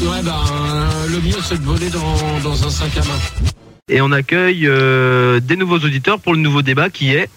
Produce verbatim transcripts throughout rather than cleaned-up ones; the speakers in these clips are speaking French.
Ouais, ben, euh, le mieux, c'est de voler dans, dans un sac à main. Et on accueille euh, des nouveaux auditeurs pour le nouveau débat qui est...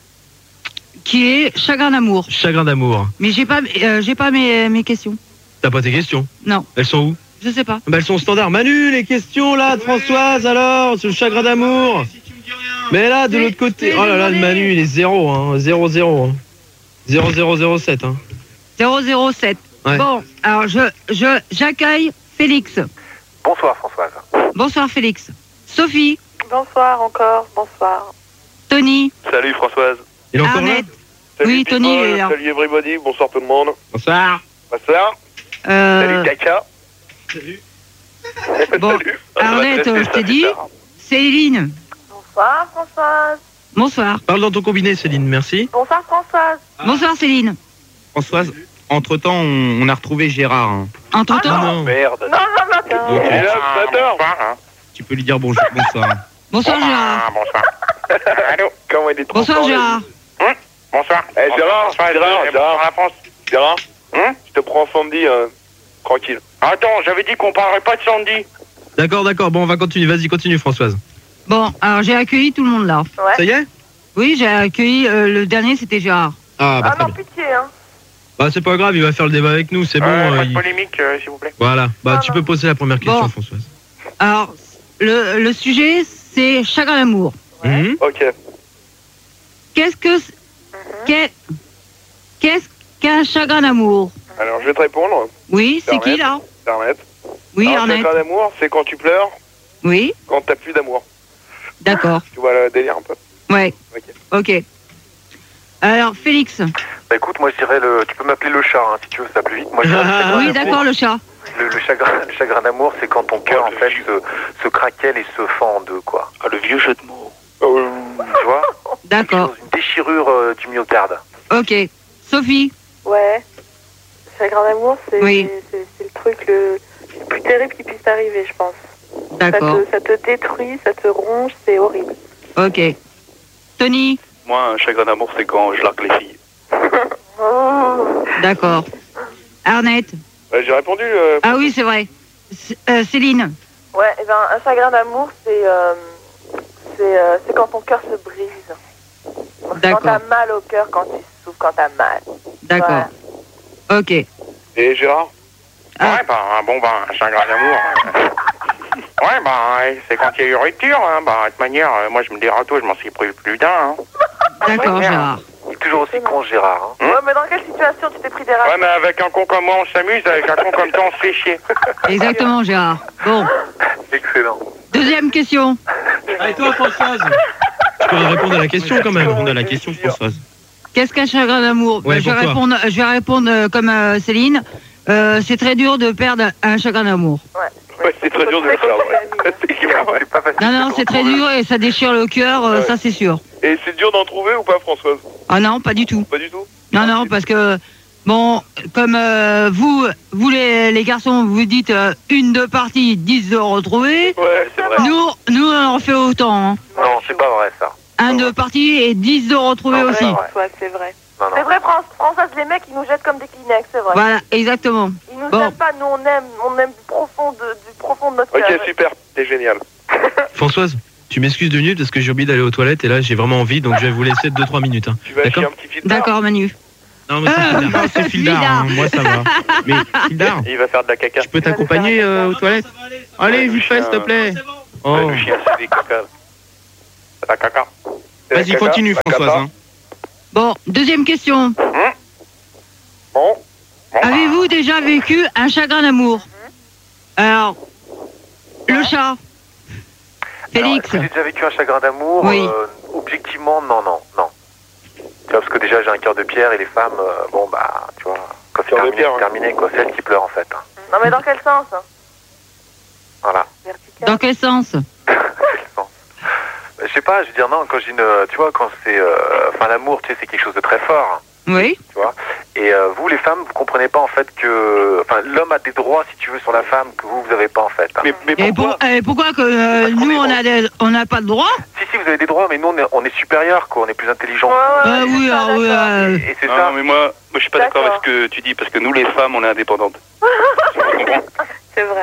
Qui est chagrin d'amour. Chagrin d'amour. Mais j'ai pas, euh, j'ai pas mes, mes questions. T'as pas tes questions? Non. Elles sont où? Je sais pas. Bah, elles sont au standard. Manu, les questions là de Françoise alors, sur le chagrin d'amour. Mais là, de l'autre côté... Oh là là, le Manu, il est zéro, hein. zéro zéro. Hein. zéro zéro zéro sept, hein. zéro zéro sept. Ouais. Bon, alors je, je, j'accueille Félix. Bonsoir Françoise. Bonsoir Félix. Sophie. Bonsoir encore, bonsoir. Tony. Salut Françoise. Il est encore Arnett. là? Salut Oui, Tony People, est là. Salut everybody, bonsoir tout le monde. Bonsoir. Bonsoir. Euh, Salut Caca. Salut. Bon, Salut. Arnett, On va te je laisser t'ai ça dit. plus tard. Céline. Bonsoir Françoise. Bonsoir. Parle dans ton combiné, Céline, merci. Bonsoir Françoise. Bonsoir Céline. Françoise, entre-temps, on, on a retrouvé Gérard. Hein. Entre temps. Ah non. Merde. Non, non, non. Ok. Il est là, ce bâtard. Tu peux lui dire bonjour, bonsoir. Bonsoir Gérard. Bonsoir. Allô. Comment il est trop Bonsoir fort, Gérard. lui. Bonsoir. Eh Gérard, Gérard, Gérard, la France. Gérard, hum je te prends Sandy, euh, tranquille. Attends, j'avais dit qu'on parlerait pas de Sandy. D'accord, d'accord. Bon, on va continuer. Vas-y, continue, Françoise. Bon, alors j'ai accueilli tout le monde là. Ouais. Ça y est? Oui, j'ai accueilli euh, le dernier, c'était Gérard. Ah, bah Ah très non, bien. pitié, hein. Bah, c'est pas grave, il va faire le débat avec nous, c'est bon. Euh, euh, pas de il- polémique, euh, s'il vous plaît. Voilà. Bah, Non, tu non. peux poser la première question, Bon. Françoise. Alors, le, le sujet, c'est chagrin d'amour. Ouais. Mhm. Ok. Qu'est-ce que... qu'est- Qu'est-ce qu'un chagrin d'amour? Alors, je vais te répondre. Oui, c'est Arnett. qui là? Internet. Oui, Alors, Arnett. chagrin d'amour, c'est quand tu pleures, Oui, quand t'as plus d'amour. d'accord. Tu vois le délire un peu. Ouais, Ok. ok. Alors, Félix. Bah écoute, moi je dirais le. Tu peux m'appeler le chat, hein, si tu veux, ça plus vite. Moi je dirais le chagrin Oui, d'amour. d'accord, le chat. Le, le chagrin, le chagrin d'amour, c'est quand ton cœur en fait se, se craquelle et se fend en deux, quoi. Ah, le vieux jeu de mots. Tu vois? D'accord. Une déchirure euh, du myocarde. Ok. Sophie. Ouais. Chagrin d'amour, c'est Oui. c'est- c'est le truc le, le plus terrible qui puisse t'arriver, je pense. Ça D'accord. te, ça te détruit, ça te ronge, c'est horrible. Ok. Tony. Moi, un chagrin d'amour, c'est quand je largue les filles. Oh. D'accord. Arnett. Ouais, j'ai répondu. Euh... Ah oui, c'est vrai. C- euh, Céline. Ouais, et ben un chagrin d'amour, c'est euh, c'est euh, c'est quand ton cœur se brise. Donc, c'est quand D'accord. t'as mal au cœur, quand tu souffres, quand t'as mal. D'accord. Ok. Et Gérard? Ah. Ouais, bah, bon, bah, un chagrin d'amour. Ouais, bah, ouais, c'est quand il y a eu rupture, hein. Bah, de toute manière, euh, moi, je me dis râteau, je m'en suis pris plus d'un, hein. D'accord, Gérard. Il est toujours aussi con, Gérard, hein. Ouais, mais dans quelle situation tu t'es pris des Ouais, râteaux? mais avec un con comme moi, on s'amuse, avec un con comme toi, on se fait chier. Exactement, Gérard. Bon. Excellent. Deuxième question. Allez, toi, Françoise. Tu peux répondre à la question quand même. Répondre à la question, Françoise. Qu'est-ce qu'un chagrin d'amour? Ouais, Ben, je, vais pour toi. répondre, je vais répondre euh, comme euh, Céline. Euh, c'est très dur de perdre un chagrin d'amour. Ouais, c'est très dur de le faire, ouais. C'est clair, ouais. C'est pas facile. Non, non, c'est très dur et ça déchire le cœur, euh, Ouais. ça c'est sûr. Et c'est dur d'en trouver ou pas, Françoise? Ah non, pas du tout. Pas du tout? Non, non, parce que, bon, comme euh, vous, vous les, les garçons, vous dites euh, une, deux parties, dix de retrouver. Ouais, c'est vrai. Nous, nous, on en fait autant. Hein. Non, c'est pas vrai, ça. Un, deux parties et dix de retrouver Non, aussi. ouais. Ouais, c'est vrai. Non, C'est non. vrai, Fran- Françoise, les mecs, ils nous jettent comme des Kleenex, c'est vrai. Voilà, exactement. Ils nous Bon. aiment pas, nous on aime, on aime du profond de, du profond de notre Ok, cœur. super, t'es génial. Françoise, tu m'excuses deux minutes parce que j'ai oublié d'aller aux toilettes et là, j'ai vraiment envie, donc je vais vous laisser deux trois minutes. Hein. Tu vas D'accord. chier un petit film. D'accord, Manu. Non, mais c'est Euh, Fildar. Non, c'est Fildar, hein, moi ça va. Mais Fildar, Il va faire de la caca. je peux t'accompagner euh, aux toilettes? Allez, vite fait, s'il te plaît. Oh. Ouais, le chien, c'est des caca. C'est la caca. C'est la Vas-y, caca, continue, la Françoise. capa. Hein. Bon, deuxième question. Bon. Bon, Avez-vous déjà vécu un chagrin d'amour? Alors, le chat. Félix. Alors, est-ce que j'ai déjà vécu un chagrin d'amour? Oui. Euh, objectivement, non, non, non. Tu vois, parce que déjà, j'ai un cœur de pierre et les femmes, euh, bon, bah, tu vois, quand c'est Cœur de terminé, pierre, c'est terminé, quoi. C'est elles qui pleurent, en fait. hein. Non, mais dans quel sens? Voilà. Vertical. Dans quel sens? Quel sens? Euh, Je sais pas, je veux dire, non, quand j'ai une. Tu vois, quand c'est. euh, Enfin, l'amour, tu sais, c'est quelque chose de très fort. Oui. Tu vois. Et euh, vous, les femmes, vous comprenez pas, en fait, que. Enfin, l'homme a des droits, si tu veux, sur la femme que vous, vous avez pas, en fait. hein. Mais, mais Et, pourquoi pour- et pourquoi que euh, Parce qu'on nous, est on bon. a des- on n'a pas de droit? Si, si, vous avez des droits, mais nous, on est, on est supérieurs, quoi. On est plus intelligents. Ouais, ouais, Euh, ouais, oui, c'est ça, ah, oui, d'accord. euh, Et c'est Non, ça. mais moi, moi, je suis pas d'accord avec D'accord. ce que tu dis, parce que nous, les femmes, on est indépendantes. C'est vrai.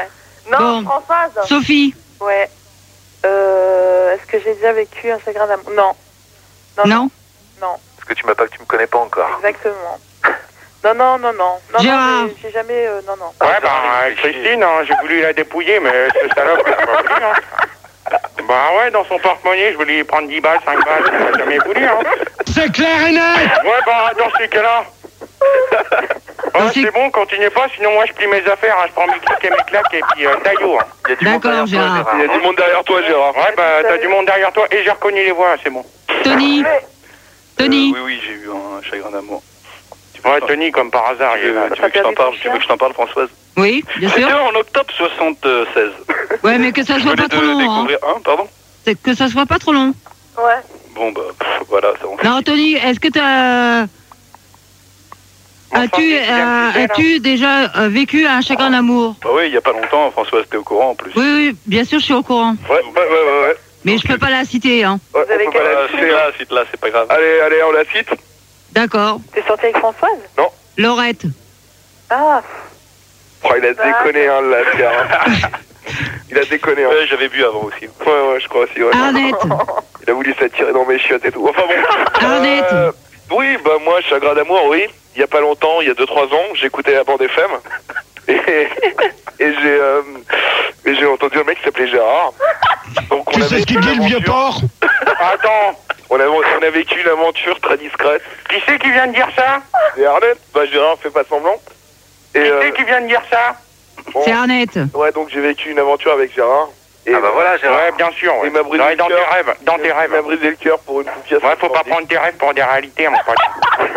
Non, Bon. Françoise. Sophie. Ouais. Euh, est-ce que j'ai déjà vécu un chagrin d'amour? Non. Non. Non, Parce que tu m'as pas que tu me connais pas encore. exactement. Non, non, non, non. Non, Gérard. non, mais j'ai jamais... euh, non, non. Ouais, bah, euh, Christine, hein, j'ai voulu la dépouiller, mais ce salope, il a pas voulu, hein. Bah ouais, dans son porte-monnaie, je voulais lui prendre dix balles, cinq balles, il n'a jamais voulu, hein. C'est clair et net. Ouais, bah, dans ces cas-là. Ouais, Dans ces- c'est bon, continuez pas, sinon moi je plie mes affaires, hein, je prends mes clics et mes claques et puis euh, taillot. Hein. Il y a du monde D'accord, derrière toi, Gérard. Il y a du monde derrière toi, Gérard. Ouais, bah t'as du monde derrière toi et j'ai reconnu les voix, c'est bon. Tony. Tony. Euh, oui, oui, j'ai eu un chagrin d'amour. Ouais, Tony, comme par hasard, Tu il est veux, là. tu veux que je t'en parle Tu veux que je t'en parle, Françoise? Oui, bien C'était sûr. en octobre soixante-seize. Ouais, mais que ça Je soit venais pas trop de long. Hein. découvrir... Hein, pardon? C'est que ça soit pas trop long. Ouais. Bon, bah, pff, voilà, ça en fait. Non, Tony, est-ce que t'as... Mon As-tu Francky, il vient de euh, pisser, là. as-tu déjà euh, vécu un chagrin d'amour? Bah oui, il y a pas longtemps, Françoise, t'es au courant en plus. Oui, oui, bien sûr, je suis au courant. Ouais, ouais, ouais, ouais. ouais. Mais je peux pas la citer, hein. Ouais, Vous avez on peut quel pas âge? la citer là, cite là, c'est pas grave. Allez, allez, on la cite. D'accord. T'es sorti avec Françoise? Laurette. Ah, Oh, il a déconné, hein, là, le gars. Il a déconné, hein. Ouais, j'avais bu avant aussi. Ouais, ouais, je crois aussi, ouais. Arnette. Il a voulu s'attirer dans mes chiottes et tout. Enfin bon. Arnette. Euh, oui, bah moi, chagrin d'amour, oui. Il y a pas longtemps, il y a deux trois ans, j'écoutais la bande F M. Et, et j'ai euh, et j'ai entendu un mec qui s'appelait Gérard. Donc Tu sais avait ce qu'il une dit, le vieux aventure. porc? Attends, On a, on a vécu une aventure très discrète. qui c'est qui vient de dire ça? Et Arnette, bah Gérard fait pas semblant. Et Qui euh, c'est qui vient de dire ça? bon, C'est Arnette. ouais, donc j'ai vécu une aventure avec Gérard. Et Ah bah voilà, Gérard. Ouais, bien sûr. Ouais. Il m'a brisé Ouais, le dans tes cœur. rêves, dans tes Il rêves. m'a brisé le cœur pour une poufiasse. Ouais, faut pas prendre tes rêves pour des réalités, mon pote.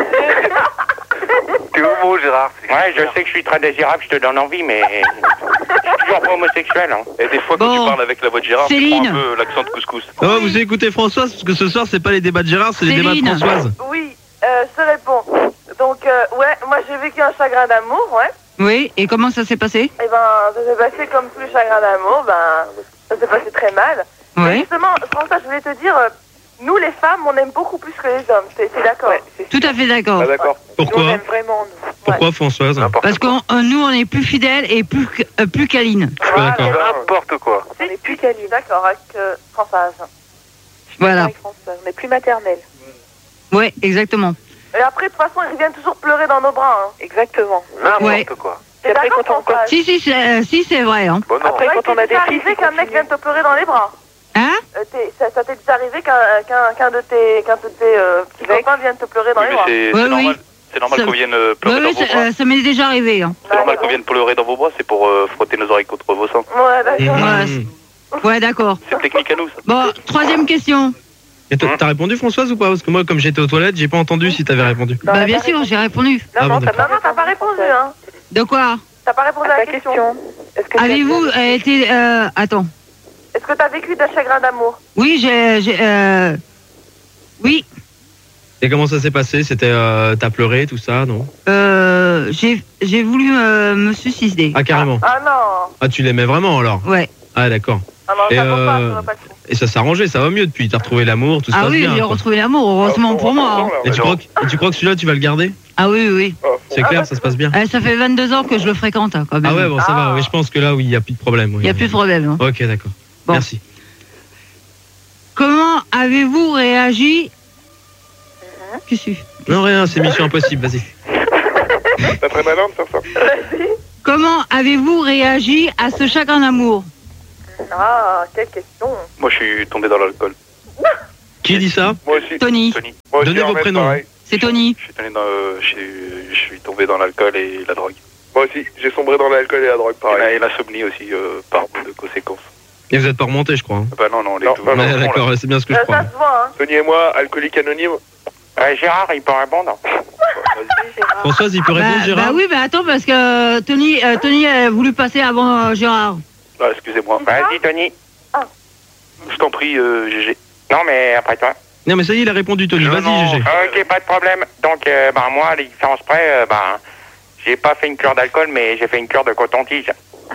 T'es homo, Gérard. Ouais, je sais que je suis très désirable, je te donne envie, mais je suis toujours pas homosexuel. Hein. Et des fois, quand Bon. tu parles avec la voix de Gérard, Céline. tu prends un peu l'accent de couscous. Oh, vous écoutez Françoise, parce que ce soir, c'est pas les débats de Gérard, c'est les débats de Céline. Françoise. oui, euh, je te réponds. Donc, euh, ouais, moi j'ai vécu un chagrin d'amour, ouais. Oui, et comment ça s'est passé? Et ben, ça s'est passé comme tous les chagrins d'amour, ben, ça s'est passé très mal. Mais Oui, justement, François, je voulais te dire, euh, nous les femmes, on aime beaucoup plus que les hommes, c'est c'est d'accord. tout à fait d'accord. Ah, d'accord. Nous, on Pourquoi aime vraiment, nous. Ouais. Pourquoi Françoise? Parce que nous, on est plus fidèles et plus, euh, plus câlines. Je suis pas d'accord. N'importe quoi. On est plus câlines, d'accord, avec euh, Françoise. Voilà. Avec Françoise, on est plus maternelle. Ouais, exactement. Et après, de toute façon, ils viennent toujours pleurer dans nos bras. Hein. Exactement. N'importe Ouais. quoi. Et après, quand on... Si, si, c'est euh, si, c'est vrai. Hein. Bon, non. Après, quand on a des arrivé qu'un mec vienne te pleurer dans les bras. Hein? Euh, t'es- ça ça t'est déjà arrivé qu'un qu'un qu'un de tes, qu'un de tes euh, petits copains vienne te pleurer dans Oui, les mais bras. c'est Ouais, c'est normal. oui. C'est normal Ça- qu'on vienne euh, Oui, pleurer oui, dans vos ça, bras. euh, ça m'est déjà arrivé. Hein. C'est normal qu'on vienne pleurer dans vos bras, c'est pour euh, frotter nos oreilles contre vos seins. Ouais, d'accord. Ouais, Mmh. Ouais, d'accord. C'est technique à nous, ça. Bon, troisième question. Et t'as t'as répondu Françoise ou pas? Parce que moi, comme j'étais aux toilettes, j'ai pas entendu si t'avais répondu. Non, Bah, elle bien a pas sûr, répondu. j'ai répondu. Non, Ah non, bon, t'as d'accord. non, non, t'as pas répondu, hein. De quoi? T'as pas répondu à la question. Est-ce que Avez-vous euh, été... Euh, attends. Est-ce que t'as vécu d'un chagrin d'amour? Oui, j'ai... j'ai, Euh... Oui, Et comment ça s'est passé? C'était, euh, t'as pleuré, tout ça, non? euh, j'ai j'ai voulu euh, me suicider. Ah, carrément. Ah non. Ah, tu l'aimais vraiment alors? Ouais. Ah, d'accord. Ah non, Et, ça vaut pas, euh, ça va pas le coup. Et ça s'est arrangé, ça va mieux depuis. T'as retrouvé l'amour, tout se Ah passe oui, bien. j'ai quoi. retrouvé l'amour, heureusement pour moi. Hein. Et tu crois que, et tu crois que celui-là, tu vas le garder? Ah oui, oui. C'est clair, ça se passe bien. Euh, ça fait vingt-deux ans que je le fréquente, hein, quand même. Ah ouais, bon, ça Ah. va. Oui, je pense que là, oui, il n'y a plus de problème. oui. Il n'y a plus de problème. Hein. Ok, d'accord. Bon. Merci. Comment avez-vous réagi? Qu'est-ce que c'est? Non, rien, c'est mission impossible, vas-y. Pas très malin de faire ça. Vas-y. Comment avez-vous réagi à ce chagrin d'amour? Ah, quelle question. Moi, je suis tombé dans l'alcool. Qui dit ça? Moi aussi. Tony. Tony. Moi aussi, Donnez vos Ahmed, prénoms. pareil. C'est Tony. Je suis, tombé dans, euh, je, suis, je suis tombé dans l'alcool et la drogue. Moi aussi, j'ai sombré dans l'alcool et la drogue, pareil. Et la, et l'insomnie aussi, euh, par bout de conséquences. Et vous êtes pas remonté, je crois. hein. Bah non, non, les Non, deux. bah non, Ouais, non, d'accord, c'est bien ce que je Euh, crois. ça se voit, hein. Tony et moi, alcoolique anonyme. Euh, Gérard, il peut répondre. Françoise, il peut Bah, répondre, Gérard? bah oui, bah attends, parce que Tony, euh, Tony a voulu passer avant euh, Gérard. Ah, excusez-moi. Vas-y, Tony. Je t'en prie, euh, G G. Non, mais après toi. Non, mais ça y est, il a répondu, Tony. Je Vas-y, non. G G. Ok, pas de problème. Donc, euh, bah, moi, à la différence près, euh, bah, j'ai pas fait une cure d'alcool, mais j'ai fait une cure de coton-tige.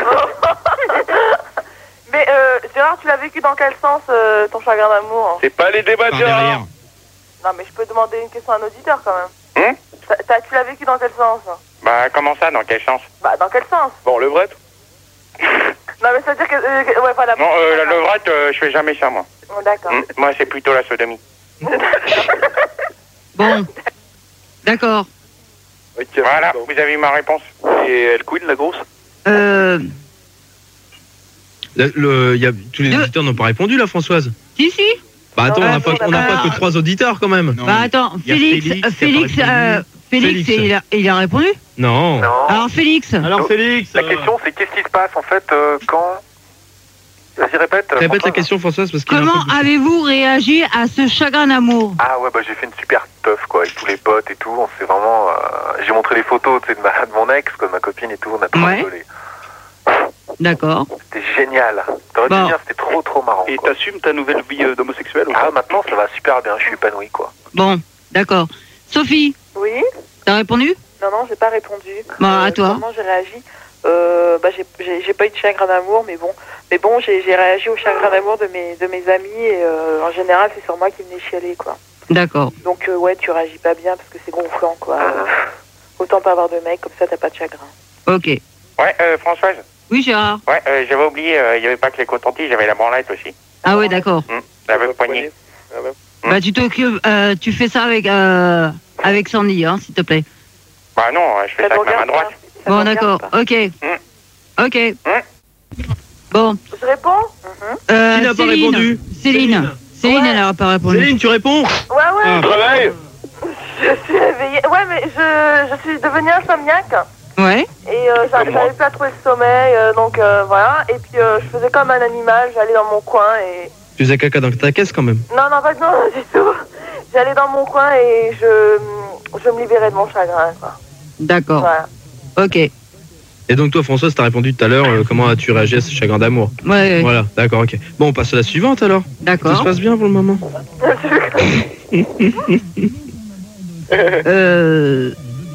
Mais euh, Gérard, tu l'as vécu dans quel sens, euh, ton chagrin d'amour? C'est pas les débats de Par Gérard. derrière. Non, mais je peux demander une question à un auditeur, quand même. Hum T'as- t'as- Tu l'as vécu dans quel sens? Bah, comment ça, dans quel sens? Bah, dans quel sens? Bon, le vrai. Non, mais c'est-à-dire que... euh, que- ouais, voilà. Non, euh, la levrette, euh, je fais jamais ça, moi. Bon, d'accord. Hmm, Moi, c'est plutôt la sodomie. Bon. D'accord. Ok, Voilà, bon. vous avez eu ma réponse. Et elle couine, la grosse? Euh... Le, le- y a, tous les Deux. auditeurs n'ont pas répondu, là, Françoise. Si, si. Bah attends, Non, on n'a bah, pas, non, on n'a bah, pas que trois auditeurs quand même. Non, Bah attends, il y a Félix, Félix, euh, Félix, qui a pas euh, répondu. Félix, Félix. Il, a, il a répondu. Non. Non. Alors Félix, Alors Félix. La euh, question, c'est qu'est-ce qui se passe, en fait, euh, quand... Vas-y, répète. euh, Répète la François. question, Françoise, parce qu'il est un comment peu bouché. avez-vous réagi à ce chagrin d'amour? Ah ouais, bah j'ai fait une super teuf, quoi, avec tous les potes et tout. On s'est vraiment... euh, J'ai montré les photos, tu sais, de, ma... de mon ex, quoi, de ma copine et tout. On a trop Ouais. rigolé. D'accord. C'était génial. T'aurais dû Bon. venir, c'était trop, trop marrant. Et quoi. t'assumes ta nouvelle vie euh, d'homosexuel ou Ah, pas? maintenant, ça va super bien. Je suis épanoui, quoi. Bon, d'accord. Sophie, Oui? t'as répondu? Non, non, j'ai pas répondu. Bah, à toi. Comment j'ai réagi? euh, Bah, j'ai- j'ai j'ai pas eu de chagrin d'amour, mais bon. Mais bon, j'ai j'ai réagi au chagrin d'amour de mes, de mes amis, et euh, en général, c'est sur moi qui venait chialer, quoi. D'accord. Donc, euh, ouais, tu réagis pas bien parce que c'est gonflant, quoi. Euh, autant pas avoir de mec, comme ça, t'as pas de chagrin. Ok. Ouais, euh, Françoise. Oui, Gérard. Ouais, euh, j'avais oublié, euh, il n'y avait pas que les cotons-tiges, j'avais la branlette aussi. Ah ouais, d'accord. Hmm, J'avais le poignet. Ah ouais. Bah tu t'occupes, euh, tu fais ça avec euh, avec Sandy, hein, s'il te plaît. Bah non, euh, je fais ça te avec ma main regarde droite. pas. Ça te Bon, regarde d'accord. pas. Ok. Ok. Hmm. Bon. Je réponds? Mhm. Euh, Qui n'a pas Céline. répondu? Céline. Céline. Céline, Ouais. elle n'a pas répondu. Céline, tu réponds? Ouais, ouais. Ah. Travail. Je suis réveillée. Ouais, mais je, je suis devenue insomniaque. Ouais. Et euh, j'a- Comme moi. j'arrivais plus à trouver le sommeil, euh, donc euh, voilà. Et puis euh, je faisais comme un animal, j'allais dans mon coin et... Tu faisais caca dans ta caisse quand même. Non, non, pas non, du tout. J'allais dans mon coin et je, je me libérais de mon chagrin, quoi. D'accord. Voilà. Ok. Ouais, Et donc toi, Françoise, t'as répondu tout à l'heure, euh, comment as-tu réagi à ce chagrin d'amour? ouais. Voilà, d'accord, ok. Bon, on passe à la suivante alors. Ça se D'accord. passe bien pour le moment? Euh...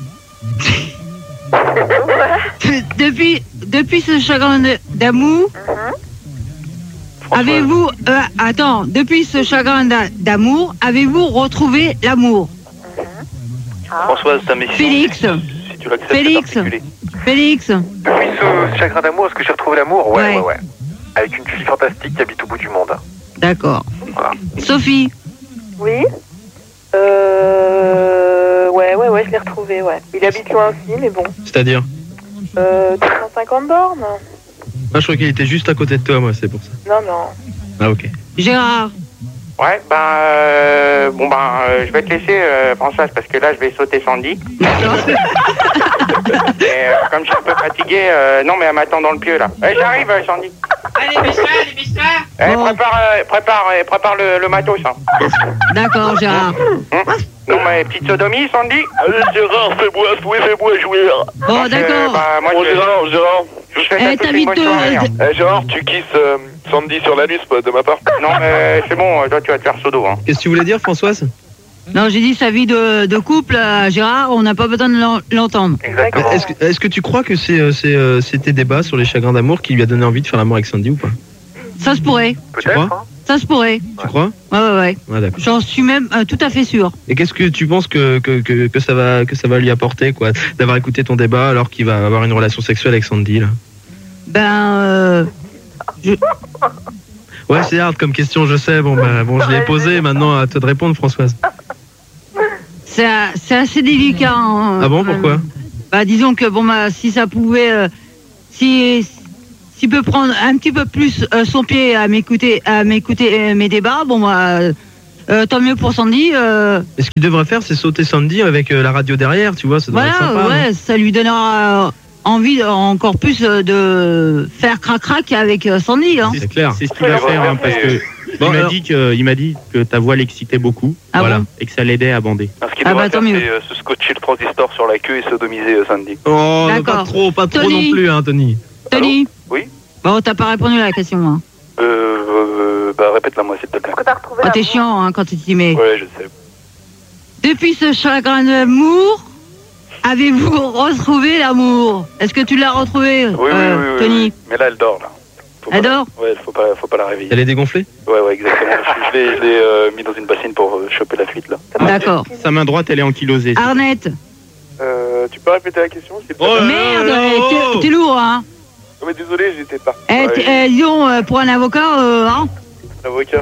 depuis depuis ce chagrin de- d'amour, avez-vous euh, attends, depuis ce chagrin d'a- d'amour, avez-vous retrouvé l'amour? Françoise, ta mission, Félix. si tu l'acceptes, Félix. c'est particulier. Félix. Depuis ce chagrin d'amour, est-ce que j'ai retrouvé l'amour? Ouais, Ouais. ouais, ouais. Avec une fille fantastique qui habite au bout du monde. D'accord. Voilà. Sophie. Oui. Euh... Ouais, ouais, ouais, je l'ai retrouvé, ouais. Il habite loin aussi, mais bon. C'est-à-dire? Euh, deux cent cinquante bornes? Ah, je crois qu'il était juste à côté de toi, moi, c'est pour ça. Non, non. Ah, ok. Gérard. Ouais, ben, euh, bon, ben, euh, je vais te laisser, euh, Françoise, parce que là, je vais sauter Sandy. D'accord. Et euh, comme je suis un peu fatigué, euh, non, mais elle m'attend dans le pieu, là. Eh, j'arrive, euh, Sandy. Allez, Michel, Michel. Eh, Bon. prépare, euh, prépare, euh, prépare le, le matos, hein. D'accord, Gérard. Hum non, mais petite sodomie, Sandy. Allez, Gérard, fais-moi jouer, fais-moi jouer. Bon, Donc, euh, d'accord. bah, moi, Bon, je, Gérard, Gérard. je vous souhaite Eh, à tous une t'habites bonne de- soirée, hein. Eh, Gérard, tu kisses euh, Sandy sur l'anus de ma part? Non, mais c'est bon, toi, tu vas te faire sodo, hein. Qu'est-ce que tu voulais dire, Françoise? Non, j'ai dit sa vie de, de couple, euh, Gérard, on n'a pas besoin de l'en- l'entendre. Exactement. Est-ce que, est-ce que tu crois que c'est, euh, c'est, euh, c'est tes débats sur les chagrins d'amour qui lui a donné envie de faire l'amour avec Sandy ou pas? Ça se pourrait. tu crois Peut-être, hein. Ça se pourrait. Tu crois? Ouais, ouais, ouais. Ouais, d'accord. J'en suis même euh, tout à fait sûr. Et qu'est-ce que tu penses que, que, que, que ça va, que ça va lui apporter, quoi, d'avoir écouté ton débat alors qu'il va avoir une relation sexuelle avec Sandy, là? Ben, euh, Ouais, c'est hard comme question, je sais. Bon, bah, bon, je l'ai posé. Maintenant, à toi de répondre, Françoise. c'est a- c'est assez délicat. hein. Ah bon, pourquoi? Bah, disons que bon, bah, si ça pouvait, euh, si s'il peut prendre un petit peu plus euh, son pied à m'écouter, à m'écouter euh, mes débats, bon, bah, euh, tant mieux pour Sandy. Euh, Et ce qu'il devrait faire, c'est sauter Sandy avec euh, la radio derrière, tu vois, ça devrait voilà, être sympa. ouais, ça lui donnera euh, envie euh, encore plus euh, de faire crac-crac avec euh, Sandy. Hein. non C'est clair. C'est ce qu'il va faire, hein, parce que Bon, il m'a alors- dit que il m'a dit que ta voix l'excitait beaucoup Ah voilà. bon et que ça l'aidait à bander. Ce qu'il Ah devrait bah, tant faire, mieux. c'est euh, se scotcher le transistor sur la queue et sodomiser euh, Sandy. Oh, non, D'accord. pas trop, pas trop Tony. non plus, hein, Tony. Tony. Oui. Bon, t'as pas répondu à la question. Hein. Euh, euh, bah répète-la moi s'il te plaît. Est-ce que t'as retrouvé Oh, t'es l'amour? chiant hein, quand tu t'y mets. Ouais, je sais. Depuis ce chagrin d'amour, avez-vous retrouvé l'amour? Est-ce que tu l'as retrouvé, Oui, oui, euh, oui, oui, Tony? oui. Mais là, elle dort, là. Faut Elle pas la- dort? Ouais, faut pas, faut pas la réveiller. Elle est dégonflée? Ouais, ouais, exactement. je je l'ai je l'ai, euh, mis dans une bassine pour euh, choper la fuite, là. D'accord. Sa main droite, elle est ankylosée. Arnette. Euh, tu peux répéter la question s'il te plaît? Oh là là Merde, là, t'es- oh. t'es lourd, hein? Non, mais désolé, j'étais parti. Eh, Ouais, t- eh, disons, euh, pour un avocat, euh, hein Avocat.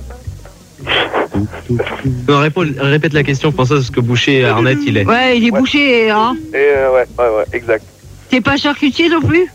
Non, réponds- répète la question, François, parce que Boucher Arnett, il est. Ouais, il est bouché, hein. Et euh, ouais, ouais, ouais, exact. T'es pas charcutier non plus?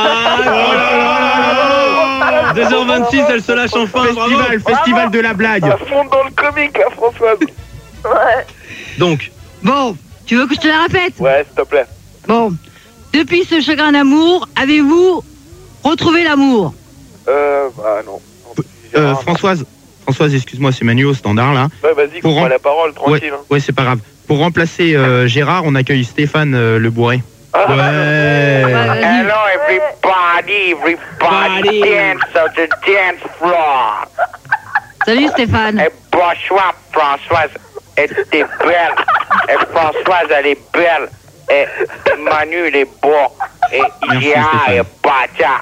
Ah, deux heures vingt-six, elle se lâche enfin. Festival, festival de la blague. À fond dans le comique, là, Françoise. Ouais. Donc, Bon, tu veux que je te la répète? Ouais, s'il te plaît. Bon, depuis ce chagrin d'amour, avez-vous retrouvé l'amour? Euh, bah non. Euh, Gérard, Françoise, Françoise, excuse-moi, c'est Manu au standard là. Ouais, vas-y, Pour coupe-moi rem- la parole, Ouais, tranquille. hein. ouais, c'est pas grave. Pour remplacer euh, Gérard, on accueille Stéphane euh, Le Bourré. Ah, ouais. Vas-y. Hello everybody, everybody dance on the dance floor. Salut Stéphane. Et bonsoir Françoise, et t'es belle. Et Françoise elle est belle. Et Manu il est beau. Et Merci, Gérard Stéphane. est bâtard.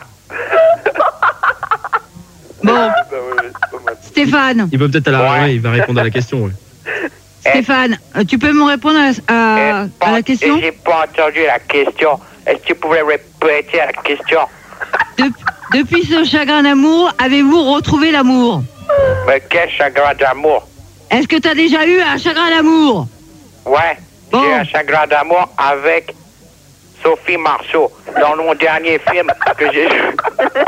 Bon, bah ouais, ouais, c'est pas mal. Stéphane, il peut peut-être à la Ouais. ouais, il va répondre à la question. Ouais. Stéphane, euh, tu peux me répondre à, à- Et à la bon, question? J'ai pas entendu la question. Est-ce que tu pouvais répéter la question? Dep- Depuis ce chagrin d'amour, avez-vous retrouvé l'amour? Mais quel chagrin d'amour. Est-ce que t'as déjà eu un chagrin d'amour? Ouais, Bon. j'ai un chagrin d'amour avec Sophie Marceau dans mon dernier film que j'ai vu.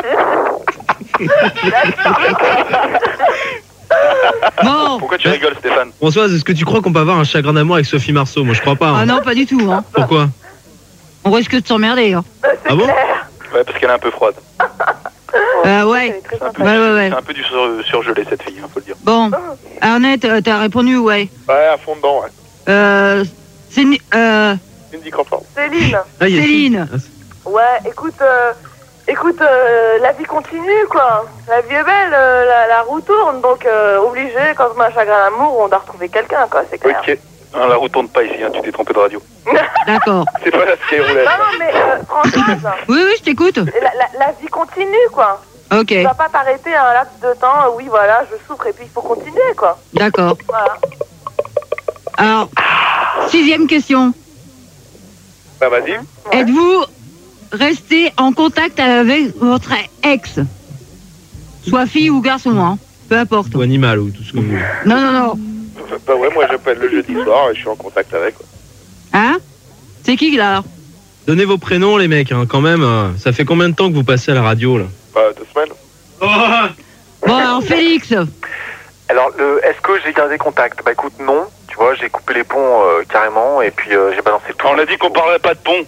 Bon, Pourquoi tu rigoles, Stéphane? Françoise, est-ce que tu crois qu'on peut avoir un chagrin d'amour avec Sophie Marceau? Moi, je crois pas. hein. ah non, pas du tout, hein. Pourquoi? On risque de s'emmerder, hein. Ah bon? Ouais, parce qu'elle est un peu froide. Euh, ouais. C'est un peu, Ouais, ouais, ouais. c'est un peu du sur- surgelé, cette fille, hein, faut le dire. Bon, Arnett, euh, t'as répondu, ouais. Ouais, à fond dedans, ouais. Euh, c'est... ni- Euh, Cindy Crawford. Céline. Ah, il y a- Céline. Ah, c'est- Ouais, écoute, euh, écoute, euh, la vie continue, quoi. La vie est belle, euh, la, la roue tourne, donc euh, obligé, quand on a un chagrin d'amour, on doit retrouver quelqu'un, quoi, c'est clair. Ok. Non, la roue tourne pas ici, hein, tu t'es trompé de radio. D'accord. C'est pas la Skyroulette. Non, non, mais euh, Françoise, Oui, oui, je t'écoute. la, la, la vie continue, quoi. Ok, Tu vas pas t'arrêter à un laps de temps, euh, oui, voilà, je souffre, et puis il faut continuer, quoi. d'accord. Voilà. Alors, sixième question. Bah vas-y. Êtes-vous resté en contact avec votre ex? Soit fille ou garçon, hein. Peu importe. Ou animal, ou tout ce que vous voulez. Non, non, non. Bah ouais, moi j'appelle le jeudi soir et je suis en contact avec. Quoi. Hein? C'est qui, là, alors? Donnez vos prénoms, les mecs, hein, quand même. euh, Ça fait combien de temps que vous passez à la radio, là? Bah deux semaines. Bon, alors, Félix. Alors, le, est-ce que j'ai gardé contact? Bah écoute, non. Tu vois, j'ai coupé les ponts euh, carrément et puis euh, j'ai balancé tout. On a dit qu'on parlerait pas de pont.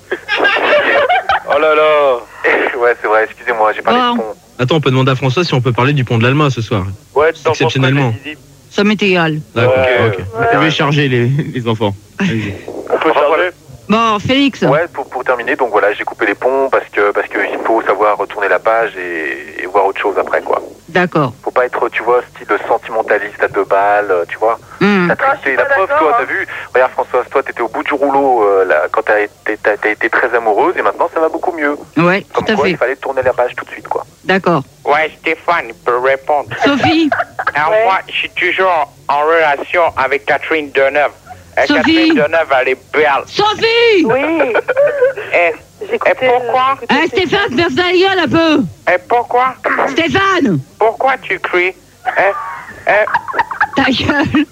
Oh là là. Ouais, c'est vrai, excusez-moi, j'ai parlé Bon. de pont. Attends, on peut demander à François si on peut parler du pont de l'Alma ce soir. Ouais, tu t'en Exceptionnellement. penses quoi, Lady? Ça m'est égal. D'accord, Ouais. ok. Vous pouvez charger les, les enfants. Allez-y. On peut charger. Bon, Félix. Ouais, pour, pour terminer, donc voilà, j'ai coupé les ponts parce que parce que il faut savoir retourner la page et, et voir autre chose après, quoi. D'accord. Faut pas être, tu vois, style sentimentaliste à deux balles, euh, tu vois. Hmm. T'as Ah, je tristé. suis La pas preuve, d'accord, toi, hein. t'as vu. Regarde, Françoise, toi, t'étais au bout du rouleau euh, là, quand t'as été, t'as, t'as été très amoureuse et maintenant ça va beaucoup mieux. Ouais, Comme tout à quoi, fait. il fallait tourner la page tout de suite, quoi. D'accord. Ouais, Stéphane, il peut répondre. Sophie. Alors Ouais. moi, je suis toujours en relation avec Catherine Deneuve. Et Sophie. Catherine Deneuve, elle est belle. Sophie. Oui, Et, j'ai écouté... Et pourquoi j'ai écouté Eh, tes- Stéphane, ferme ta gueule un peu. et pourquoi Stéphane. Pourquoi tu cries Eh, eh, Ta gueule.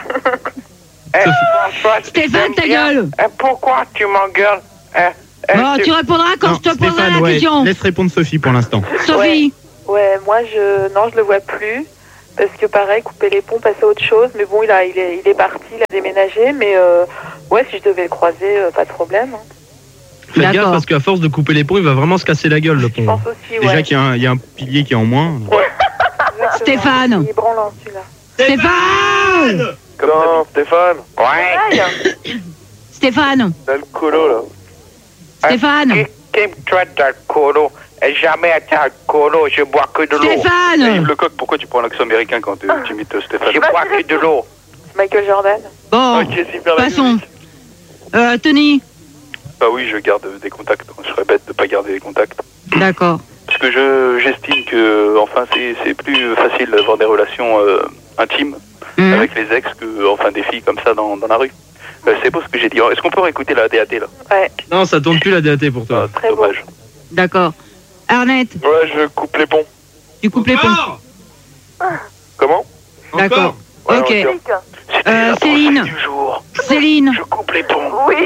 eh, François, Stéphane, j'aime ta bien. gueule. Et pourquoi tu m'engueules Eh, eh, Bon, tu- tu répondras quand Non, je te poserai Stéphane, la ouais, question. laisse répondre Sophie pour l'instant. Sophie. Ouais, moi, je... Non, je le vois plus. Parce que pareil, couper les ponts, passer à autre chose. Mais bon, il, a, il, est, il est parti, il a déménagé. Mais euh, ouais, si je devais le croiser, euh, pas de problème. hein. Faites gaffe D'accord. parce qu'à force de couper les ponts, il va vraiment se casser la gueule, le Je pont. pense aussi, Déjà ouais. qu'il y, a un- il y a un pilier qui est en moins. Exactement. Stéphane. Il est branlant, celui-là. Stéphane. Non, Stéphane, Ouais. Pareil. Stéphane. l'alcoolo là. Stéphane. Qui, qui me traite d'alcoolo? J'ai jamais été alcoolo, je bois que de l'eau. Eh, Yves Stéphane. Lecoq, pourquoi tu prends un accent américain quand tu tu imites Stéphane? Je bois que de l'eau. C'est Michael Jordan. Bon, Ok, super la passons. musique. Euh, Tony. Bah oui, je garde des contacts. Je serais bête de pas garder des contacts. D'accord. Parce que je j'estime que enfin c'est c'est plus facile d'avoir des relations euh, intimes Hmm. avec les ex que enfin des filles comme ça dans, dans la rue. Euh, c'est beau ce que j'ai dit. Est-ce qu'on peut réécouter la D A T là? Ouais, Non, ça tourne plus la D A T pour Ah, toi. Très beau. dommage. D'accord. Arnette, Ouais, je coupe les ponts. tu coupes les ponts. Encore Comment? D'accord. Ouais, Ok. on va dire. Euh, Céline. Du jour. Céline. Je coupe les ponts. Oui.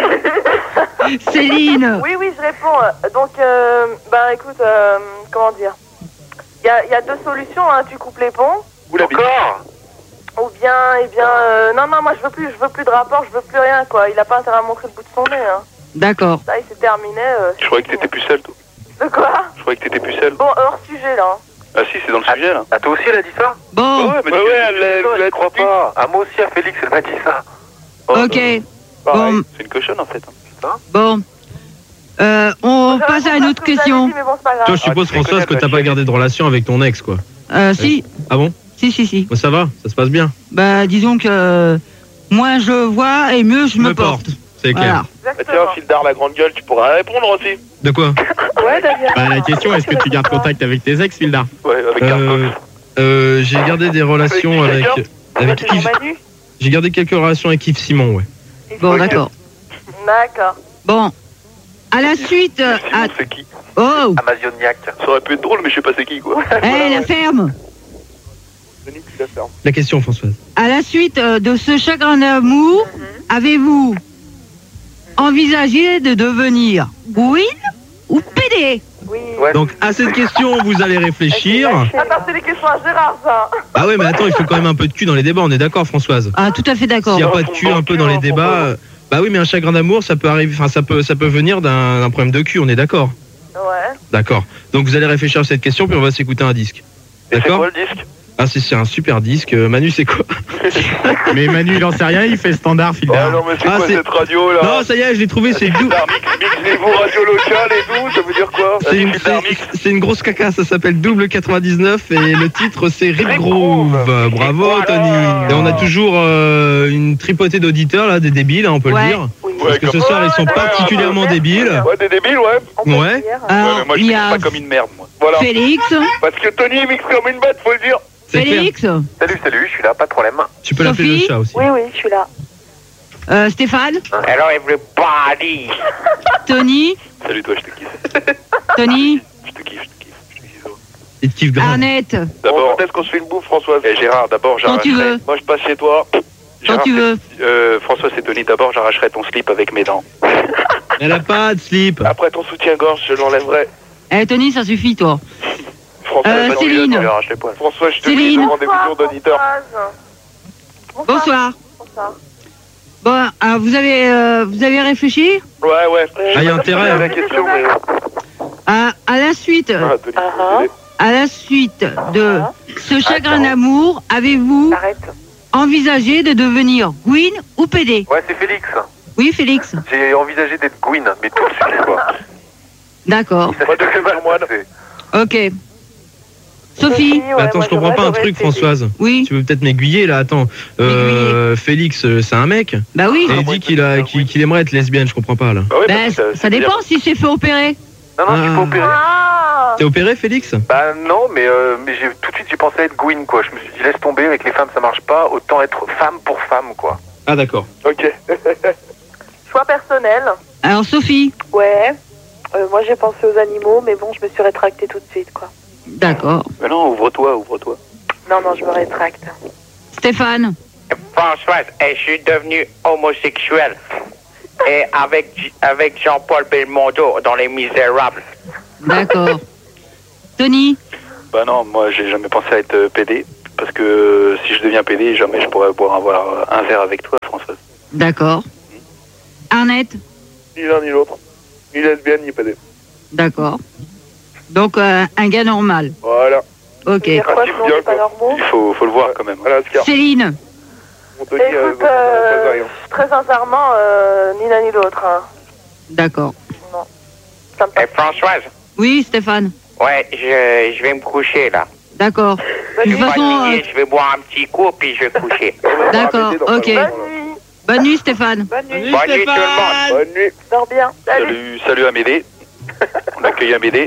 Céline. Oui, oui, je réponds. Donc, euh, ben écoute, euh, comment dire? Il y a, y a deux solutions, hein. Tu coupes les ponts. Où la bite? Encore? Ou bien, eh bien, euh, non, non, moi je veux plus, je veux plus de rapport, je veux plus rien, quoi. Il a pas intérêt à montrer le bout de son nez, hein. D'accord. Ça, il s'est terminé. Euh, Je croyais que t'étais pucelle, toi. de quoi? Je croyais que t'étais pucelle. Bon, hors sujet, là. Hein. Ah si, c'est dans le sujet, là. Ah, toi aussi, elle a dit ça? Bon, Ouais, mais Ouais, tu- ouais, elle l'a- Non, elle je l'a crois dit. pas. Ah, moi aussi, à Félix, elle m'a dit ça. Oh, ok. Pareil. Bon, C'est une cochonne, en fait. bon. Euh, on Je passe à réponds une pas autre ce que vous avez question. dit, mais bon, c'est pas grave. Toi, je suppose, tu les Françoise, connais, que toi, t'as pas chérie. gardé de relation avec ton ex, quoi. Euh, si, Ah bon? si, si, si. Bon, ça va? Ça se passe bien? Bah, disons que euh, moins je vois et mieux je me, porte. C'est clair. Voilà. Bah, tiens, Exactement. Fildar, la grande gueule, tu pourras répondre aussi. De quoi? Ouais, Damien. Bah, la question, est-ce que tu gardes contact avec tes ex, Fildar? Ouais, avec Euh, Carcox. euh, J'ai gardé des relations Avec avec... Avec Toujours Yves... Manu. J'ai gardé quelques relations avec Yves Simon, ouais. Bon, Ok. d'accord. D'accord. Bon. À la suite. euh, Simon, à- c'est qui? Oh, Amazoniac. Ça aurait pu être drôle, mais je sais pas c'est qui, quoi. eh, la ferme. Denis, tu la fermes. La question, Françoise. À la suite euh, de ce chagrin d'amour, avez-vous envisagé de devenir Gwyn ou P D? Oui. Ouais. Donc, à cette question, vous allez réfléchir. Attends, c'est les questions à Gérard, ça. Ah ouais, mais attends, il faut quand même un peu de cul dans les débats, on est d'accord, Françoise? Ah, tout à fait d'accord. S'il n'y a Oh, pas de cul un peu dans les débats... euh, Bah oui, mais un chagrin d'amour, ça peut arriver... Enfin, ça peut, ça peut venir d'un d'un problème de cul, on est d'accord? Ouais. D'accord. Donc, vous allez réfléchir à cette question, puis on va s'écouter un disque. Et c'est D'accord? quoi le disque? Ah, c'est c'est un super disque. Euh, Manu, c'est quoi? Mais Manu, il en sait rien, il fait standard, Oh Fildar. non, mais c'est Ah, quoi c'est- cette radio là? Non, ça y est, je l'ai trouvé, c'est dou- Fildar, mix, mixez-vous radio locale et tout, ça veut dire quoi? c'est une, Fildar, c'est- mix. c'est une grosse caca, ça s'appelle Double quatre-vingt-dix-neuf et le titre c'est Rip Rip Groove. Groove. Bravo Voilà. Tony. Et on a toujours euh, une tripotée d'auditeurs là, des débiles, hein, on peut Ouais. le dire. Oui. Parce que ce comme- soir ils sont Ouais, particulièrement ouais, débiles. Ouais, des débiles, ouais. On peut Ouais. le dire. Alors, Ouais, mais moi, je il y mixe a pas comme une merde, moi. Voilà. Félix. Parce que Tony il mixe comme une bête, faut le dire. C'est clair. Félix. Salut, salut, je suis là, pas de problème. Tu peux l'appeler le Sophie. chat aussi. Oui, oui, je suis là. euh, Stéphane. Hello everybody. Tony. Salut, toi, je te kiffe. Tony. Je te kiffe, je te kiffe. Je te kiffe. Il te kiffe grave. Arnette. Bon, D'abord, quand est-ce qu'on se fait une bouffe, Françoise? eh, Gérard, d'abord, Quand tu j'arracherai... veux. Moi je passe chez toi. Quand Gérard, tu veux. Euh, François, c'est Tony. D'abord, j'arracherai ton slip avec mes dents. Elle a pas de slip. Après ton soutien-gorge, je l'enlèverai. Eh, Tony, ça suffit, toi. François, Euh, je te- Céline. Tu lui arraches les poils. François, je te Céline. dis devant des millions d'auditeurs. Bonsoir. Bonsoir. Bonsoir. Bon, alors, vous avez, euh, vous avez réfléchi Ouais, ouais. Ah, il y a intérêt. à la hein. question, mais... à, à la suite, Ah, Tony, Ah, désolé. à la suite de ce chagrin Attends. d'amour, avez-vous Arrête. envisagé de devenir Gwyn ou P D? Ouais, c'est Félix. Oui, Félix. J'ai envisagé d'être Gwyn, mais tout de suite, quoi. D'accord. Ça Moi, s'est de très mal moine. passé. Ok. Sophie. ouais, Attends, moi, je comprends j'aurais- pas un j'aurais truc, réfléchi. Françoise. Oui. Tu veux peut-être m'aiguiller là, attends. Euh, Félix, euh, c'est un mec. Bah oui. Et il dit qu'il a, qu'il qu'il aimerait être lesbienne, je comprends pas là. Bah ouais, Bah, parce que ça dépend si c'est fait opérer. Non, non, je suis Ah. pas opéré. Ah. T'es opéré, Félix? Bah non, mais, euh, mais j'ai, tout de suite j'ai pensé à être Gwyn, quoi. Je me suis dit, laisse tomber, avec les femmes ça marche pas, autant être femme pour femme, quoi. Ah d'accord. Ok. Choix personnel. Alors, Sophie. Ouais. Euh, moi, j'ai pensé aux animaux, mais bon, je me suis rétractée tout de suite, quoi. D'accord. Mais non, ouvre-toi, ouvre-toi. Non, non, je me rétracte. Stéphane. Françoise, et je suis devenu homosexuel. Et avec, avec Jean-Paul Belmondo dans Les Misérables. D'accord. Tony. Bah non, moi, j'ai jamais pensé à être euh, P D. Parce que euh, si je deviens P D, jamais je pourrais boire avoir un verre avec toi, Françoise. D'accord. Arnette. Ni l'un ni l'autre. Ni lesbienne, ni P D. D'accord. Donc, euh, un gars normal. Voilà. Ok. Dire quoi, sinon on bien, n'est pas quoi. normaux. Il faut, faut le voir quand même. Voilà, Scar. Céline. Mon Tony, euh, Écoute, ça euh, passe rien. très sincèrement, euh, ni l'un ni l'autre. Hein. D'accord. Ça me Et passe. Françoise, Oui, Stéphane. ouais, je, je vais me coucher là. D'accord. De toute Pas façon, de euh, minute, je vais boire un petit coup puis je vais coucher. d'accord, Arrêtez d'en ok. parler. Bonne nuit. Bonne nuit, Stéphane. Bonne nuit. Bonne nuit tout le monde. Bonne nuit. Dors bien. Salut. Salut, salut Amédée. On accueille Amédée.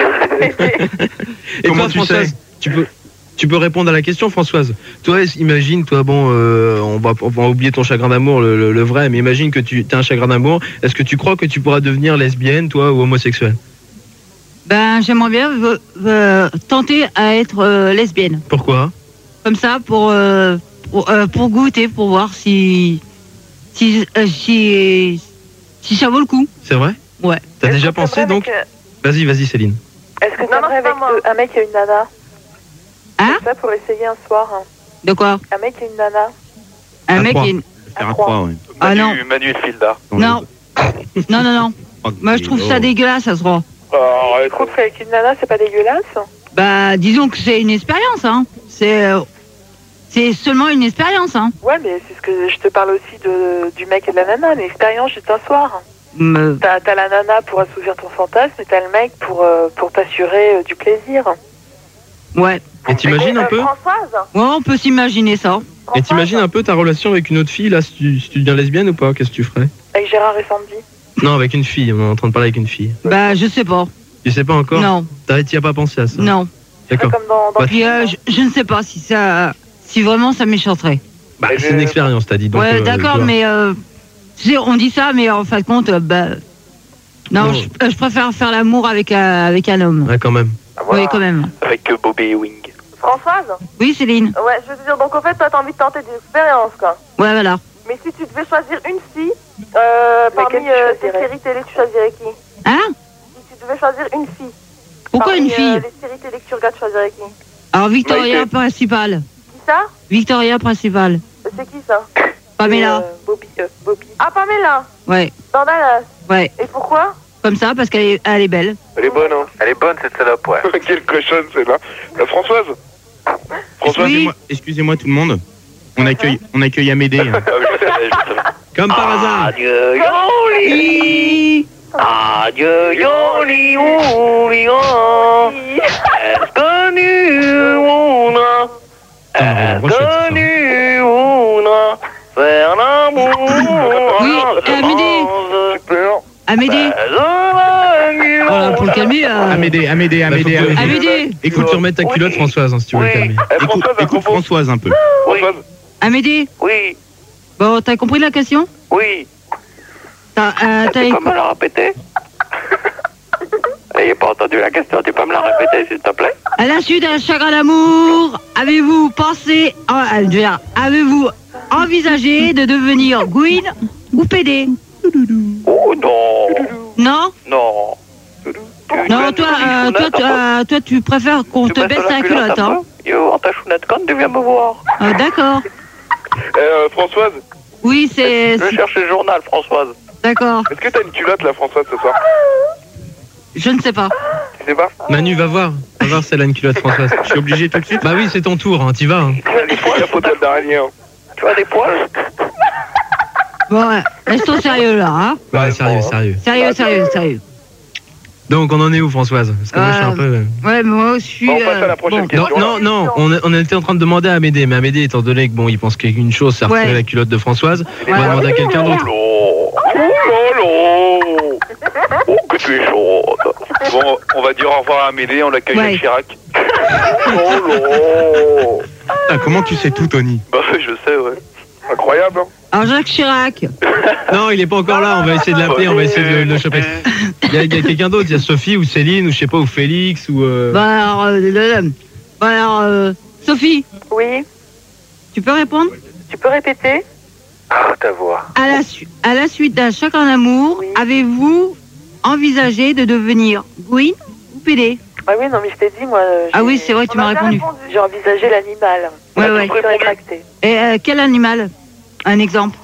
Et Comment toi, tu Françoise, sais tu peux, tu peux répondre à la question, Françoise. Toi, imagine, toi, bon, euh, on, va, on va oublier ton chagrin d'amour, le, le- le vrai, mais imagine que tu as un chagrin d'amour. Est-ce que tu crois que tu pourras devenir lesbienne, toi, ou homosexuelle? Ben, j'aimerais bien euh, euh, tenter à être euh, lesbienne. Pourquoi? Comme ça, pour, euh, pour, euh, pour goûter, pour voir si, si, euh, si, si ça vaut le coup. C'est vrai? Ouais. T'as Est-ce déjà que c'est pensé vrai donc? avec, Vas-y, vas-y Céline. Est-ce que Non, t'aimerais non, c'est avec pas moi. euh, un mec et une nana? Hein? Ça pour essayer un soir. hein. De quoi? Un mec et une nana? Un À mec trois. et une... Faire à trois, ouais. Ah non, Manu, Manu et Filda. non, non, non, non. Moi, je trouve ça dégueulasse, ça se voit. Ah, arrête. Tu trouves qu'avec une nana, c'est pas dégueulasse? Bah, disons que c'est une expérience, hein. C'est, euh, c'est seulement une expérience, hein. Ouais, mais c'est ce que je te parle aussi de, du mec et de la nana, l'expérience juste un soir. Me- T'as t'as la nana pour assouvir ton fantasme et t'as le mec pour, euh, pour t'assurer euh, du plaisir. Ouais. Et t'imagines un Euh, peu? Françoise Ouais, on peut s'imaginer ça. Et t'imagines un peu ta relation avec une autre fille, là, si tu, si tu deviens lesbienne ou pas? Qu'est-ce que tu ferais? Avec Gérard et Sandy. Non, avec une fille, on est en train de parler avec une fille. Bah, je sais pas. Tu sais pas encore? Non, T'as t'y as pas pensé à ça? non. D'accord. Comme dans, dans Bah, Puis, euh, je, je ne sais pas si ça, si vraiment ça m'échanterait. Bah, c'est une expérience, t'as dit. Donc, Ouais, euh, d'accord, tu vois. mais euh, tu sais, on dit ça, mais en fin de compte, euh, bah, non, Non. je, euh, je préfère faire l'amour avec, euh, avec un homme. Ouais, quand même. Oui, quand même. Avec euh, Bobby et Wing. Françoise Oui, Céline. Ouais, je veux te dire, donc en fait, toi, t'as envie de tenter des expériences, quoi. Ouais, voilà. Mais si tu devais choisir une fille, euh, parmi Laquelle tu euh, tes choisirais séries télé, tu choisirais qui? Hein? Si tu devais choisir une fille. Pourquoi parmi, une fille? euh, les séries télé que tu regardes, tu choisirais qui? Alors, Victoria Maïté. principale. Qui ça? Victoria principale. C'est qui ça? Pamela. Euh, Bobby, euh, Bobby. Ah, Pamela, Ouais, dans Dallas. ouais. Et pourquoi? Comme ça, parce qu'elle est, elle est belle. Elle est bonne, hein. Elle est bonne cette salope, ouais. Quelle cochonne, celle-là. Euh, Françoise Françoise, Oui. Excusez-moi, excusez-moi tout le monde. On accueille, on accueille Amédée. hein. Ah oui, je savais, je savais. Comme par hasard. Adieu, Yoli. Adieu, Yoli, Yoli, oh. Est-ce que nous voudras, Ah, est-ce que nous voudras faire l'amour? Oui, Amédée. super. Amédée. Voilà, pour le calmer. Euh... Amédée, Amédée, Amédée, Bah, faut que- Amédée. Amédée. Il faut que tu remettes ta culotte, Françoise, hein, si tu veux le Oui. calmer. Eh, Écoute, Françoise, à écoute propos. Françoise un peu. Françoise Amédée. Oui, Bon, t'as compris la question? oui. T'as, euh, t'as Tu peux me la répéter? J'ai pas entendu la question, tu peux me la répéter s'il te plaît? À la suite d'un chagrin d'amour, avez-vous pensé, ah, euh, je veux dire, avez-vous envisagé de devenir Gwyn ou P D? Oh non, Non? non. Non, toi, euh, toi, tu, euh, toi, tu préfères qu'on te baisse la culotte, hein? Yo, en ta chounette, quand tu viens me voir? Ah, d'accord. Euh, Françoise, Oui, c'est... Je vais c'est- chercher le journal, Françoise. D'accord. est-ce que t'as une culotte, là, Françoise, ce soir? Je ne sais pas. Tu sais pas? Manu, va voir. Va voir si elle a une culotte, Françoise. Je suis obligé tout de suite. Bah oui, c'est ton tour, hein, t'y vas. Hein. Tu as des poils, la photo d'araignée, hein. Tu as des poils? Bon, ouais, restons sérieux, là, hein? Ouais, sérieux, sérieux. Sérieux, sérieux, sérieux. Donc, on en est où, Françoise? Parce que moi, je suis un peu... euh, Ouais, mais moi, je suis... Bon, on passe à la euh, prochaine bon. question. Non, non, non, on, a- on était en train de demander à Amédée, mais Amédée, étant donné que bon, il pense qu'une chose, c'est retirer Ouais. la culotte de Françoise, on va Ouais. demander à quelqu'un d'autre. Oh là là. Oh, que tu es chaude. Bon, on va dire au revoir à Amédée, on l'accueille Ouais. Jacques Chirac. Oh là. Ah, comment tu sais tout, Tony? Bah, je sais, ouais. Incroyable, hein. Alors, Jacques Chirac. Non, il est pas encore là, on va essayer de l'appeler, on va essayer de le, de le choper. Il y a, il y a quelqu'un d'autre, il y a Sophie ou Céline ou je sais pas, ou Félix ou... euh, Bah, alors, euh, le- le- bah, alors euh, Sophie, Oui, tu peux répondre? tu peux répéter? Ah, ta voix. À la, su- à la suite d'un chagrin d'amour, Oui. avez-vous envisagé de devenir Gwyn ou P D? Ah oui, non, mais je t'ai dit, moi. euh, Ah j'ai- oui, c'est vrai, tu On a m'as bien répondu. répondu. J'ai envisagé l'animal. Ouais, Je ouais. suis rétractée. Et euh, quel animal? Un exemple.